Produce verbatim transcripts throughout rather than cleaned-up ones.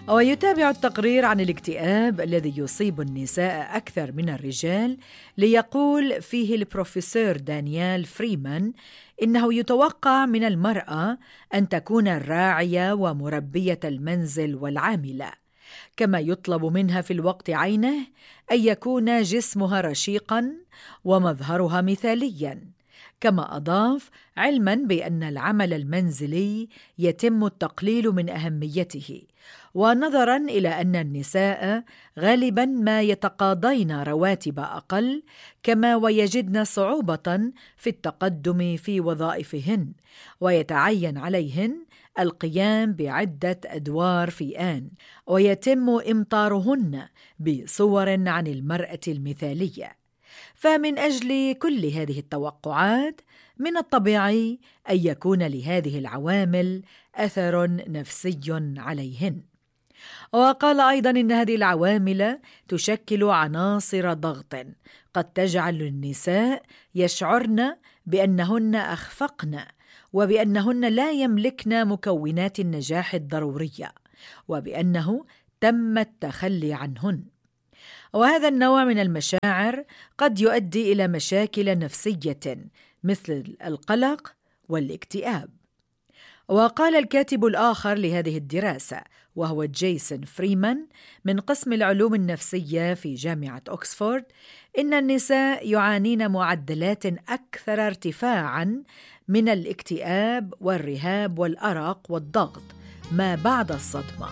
ويتابع التقرير عن الاكتئاب الذي يصيب النساء أكثر من الرجال ليقول فيه البروفيسور دانيال فريمان إنه يتوقع من المرأة أن تكون الراعية ومربية المنزل والعاملة، كما يطلب منها في الوقت عينه أن يكون جسمها رشيقاً ومظهرها مثالياً. كما أضاف علماً بأن العمل المنزلي يتم التقليل من أهميته، ونظراً إلى أن النساء غالباً ما يتقاضين رواتب أقل، كما ويجدن صعوبة في التقدم في وظائفهن، ويتعين عليهن القيام بعدة أدوار في آن، ويتم إمطارهن بصور عن المرأة المثالية. فمن أجل كل هذه التوقعات من الطبيعي أن يكون لهذه العوامل أثر نفسي عليهن. وقال أيضاً إن هذه العوامل تشكل عناصر ضغط قد تجعل النساء يشعرن بأنهن أخفقن، وبأنهن لا يملكن مكونات النجاح الضرورية، وبأنه تم التخلي عنهن. وهذا النوع من المشاعر قد يؤدي إلى مشاكل نفسية مثل القلق والاكتئاب. وقال الكاتب الآخر لهذه الدراسة وهو جيسون فريمان من قسم العلوم النفسية في جامعة أكسفورد إن النساء يعانين معدلات أكثر ارتفاعاً من الاكتئاب والرهاب والأرق والضغط ما بعد الصدمة،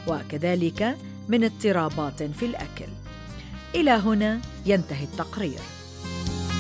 وكذلك من اضطرابات في الأكل. إلى هنا ينتهي التقرير.